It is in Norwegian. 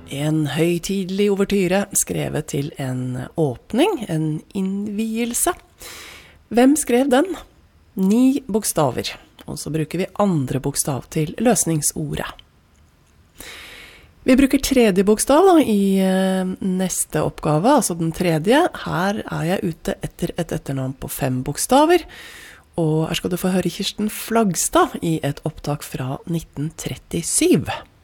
En høytidelig overtyre skrevet til en åpning, en innvielse. Hvem skrev den? 9 bokstaver, og så bruker vi andre bokstav til løsningsordet. Vi bruker tredje bokstav i neste oppgave, altså den tredje. Her jeg ute etter et etternavn på 5 bokstaver, og her skal du få høre Kirsten Flagstad i et opptak fra 1937.